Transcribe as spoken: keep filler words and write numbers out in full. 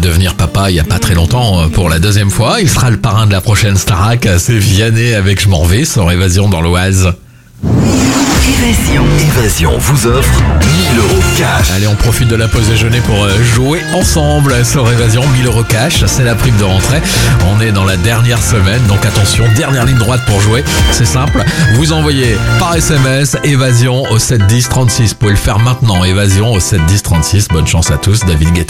devenir papa il y a pas très longtemps pour la deuxième fois. Il sera le parrain de la prochaine Starac. C'est Vianney avec Je m'en vais sur Évasion dans l'Oise. Évasion. Évasion vous offre mille euros cash. Allez, on profite de la pause déjeuner pour jouer ensemble sur Évasion. mille euros cash, c'est la prime de rentrée. On est dans la dernière semaine, donc attention, dernière ligne droite pour jouer. C'est simple, vous envoyez par S M S Évasion au sept dix trente-six. Vous pouvez le faire maintenant, Évasion au sept dix trente-six. Bonne chance à tous, David Guetta.